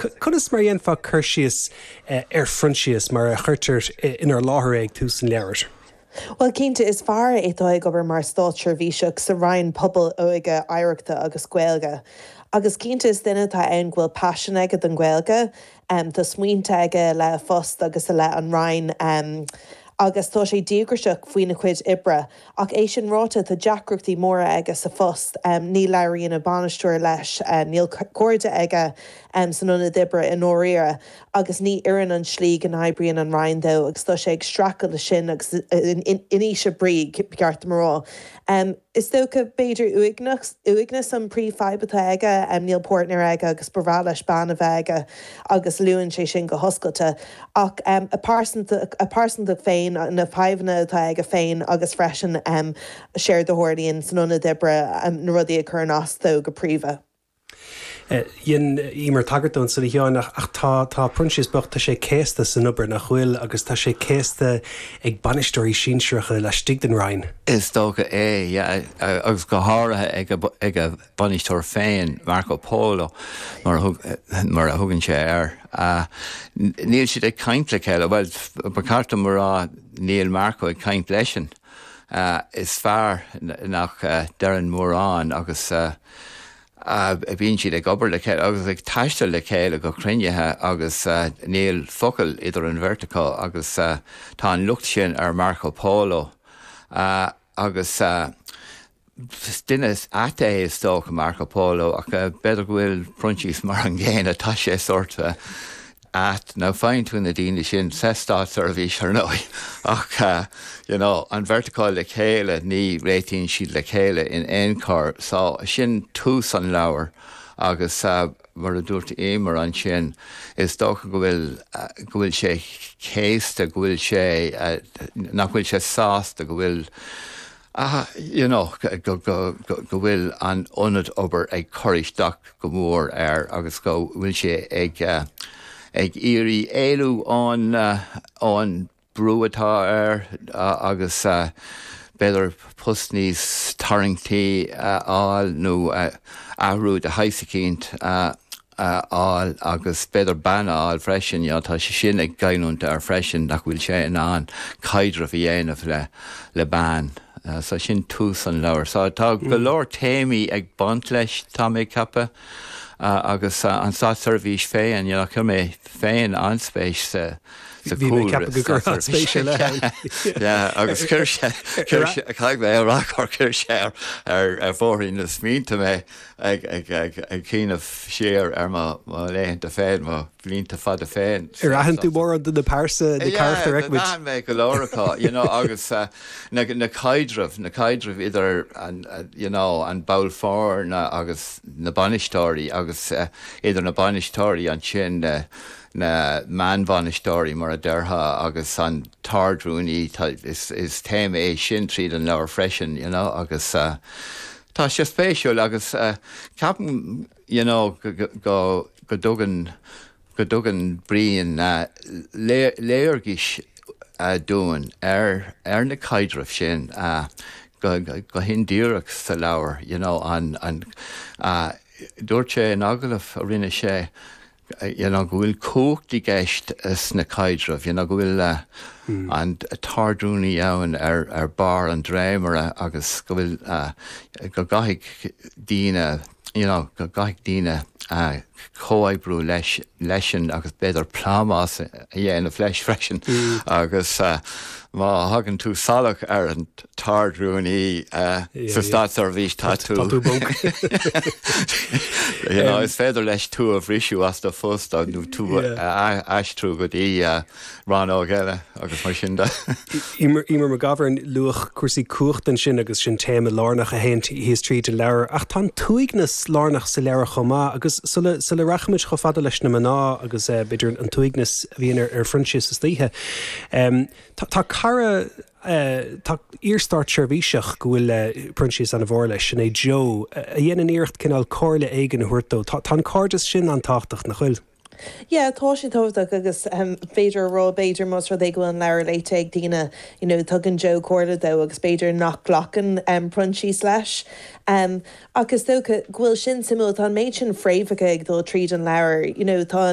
Cunas mar dhéon fá chuirsíos ar frontíos mar a chuirtir inar láthair ag tú san leabhar. Well, cínta is fearr étóid gobar mar stáiltear bhíseach sa rainn pobl óige áireachta agus gaeilge. Agus cínta is duine tá ann ghfuil passion aige don gaeilge, tá smaointe aige le fust agus le an rainn agus tá sé díograseach faoine chuid ibre, ach é sin ráta tá deacrachtaí móra aige sa fust, ní leiríonn na banisteúir leis, níl cuairde aige sanna dibre in óíire, agus ní ian an slí an ebrion an raindó, agus tá sé ag stracha le sin agus iníise brí ceart marrá. Is tócha beidir uignas an príomhfeibata aige, níl portner aige agus brá leis banna bheige agus luúann sé sin go hoscailte, ach a pársanta féin na feimhna tá aige féin agus freisin séir do thuirdaíonn sanna dibre na rudaí a chur astó go príomha. Dhéon ímar tagartún sa dhéáin ach tá pronsis bocht tá sé céasta san obair nach chfuil agus tá sé céasta ag banistóirí sínsreacha le stig den rainn. Is tócha agus go háirithe ag a banistóir féin Marco Polo mar a thugann sé níl siad ag caint le chéile, bhil bacarta marrá níl Marco ag caint leisin. Is fearr nach dearan mórán agus a bhíonn siad ag obair le chéile agus ag taisteal le chéile go cruinnethe agus níl focail idir an verticá agus tá an lucht sin ar Marco Polo agus duine até is tócha Marco Polo ach beidir bhfuil prontíos mar an ggéin atá sé sorta ná fáin tú na daoine sin sestát ar bhís ar nói ach an verticáil le chéile ní réitíonn siad le chéile in éoncár sá sin tús an leabhar agus mar a dúirt éimar an sin is dócha go bhfuil sé céasta go bhfuil sé nach bhfuil sé sásta go bhfuil go bhfuil an ionad obair ag choiristeach go mór agus go bhfuil sé ag irí éilú an brúatá agus beidir postníos tarringtaí nó ahrú de heisacínt agus beidir banna freisin tá sé sin ag gaiúnta ar freisin nach bhfuil sé an caidre bhí dhéanamh le ban. Sa sin tús an leabhar. Tá go leor téimi ag bant leis tá mé cappa agus an sátarvís féin chu mé féin anspéis sa cool agus chuir mé arachar chuir sé ar bhórin na smínta mé ag cíanamh siar ar má léhananta féin má blionanta fad a féin. Rahan tú mór an na páirsa na carta ag mé go leirachá agus na caidrih idir an bail fáir agus na banistóirí agus idir na banistóirí an sin na man-banistóirí mar a deartha agus an tardrúnaí is téim é sin tríd an leabhar freisin agus tá sé spéisiúil agus ceapan go dtugan bríon léargais dúin ar na caidrih sin go hindíireach sa leabhar an dúirt sé an agalah a rinne sé go bhfuil cóchtaí gceist is na caidrih, go bhfuil an tardrúnaí ann ar bar an dréimere agus go bhfuil go gaithigh daoine go gaithigh daoine cóhaidbrú leisin agus beidir plámás a dhéanamh leis freisin agus má hagann tú salach ar an tardrúnaí sa státarvís tá tú. Is féidir leis tú a bhríisiú as do fust nó tú eistrú go dtí rán ágéile agus mar sin de. Ímar mar gabhairn luach cuasaí cuachtain sin agus sin téime lárnach a héint híos tríd an leabhar ach tá tuignas lárnach sa leabhar chomá agus sulla rachmuid cho fada leis na maná agus beidir an tuignas a bhíon ar frontíos is títhe. Tá cara tá íorstart seirbhíseach go bhfuil prontíos an bhór leis sin é Joe a dhéanaan íocht cinál cóirla éigen na thuirtó. Tá cóirdas sin an táchtach na chuil. Yeah, tá sé tógach agus féidir rá beidir más ra go an leir leite ag dína tugann Joe cóirla dó agus beidir nach glachan prontíos leis. Agus tócha ghfuil sin simú tá méid sin fréimhacha ag dul tríd an leir, tá